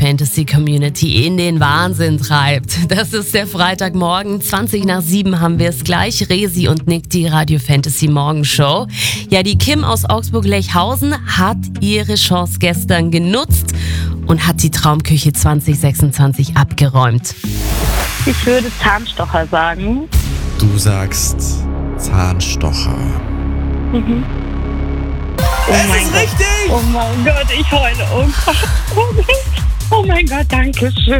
Fantasy Community in den Wahnsinn treibt. Das ist der Freitagmorgen, 7:20 haben wir es gleich. Resi und Nick, die Radio Fantasy Morgenshow. Ja, die Kim aus Augsburg-Lechhausen hat ihre Chance gestern genutzt und hat die Traumküche 2026 abgeräumt. Ich würde Zahnstocher sagen. Du sagst Zahnstocher. Mhm. Es ist richtig! Oh mein Gott, ich heule. Oh mein Gott, danke schön.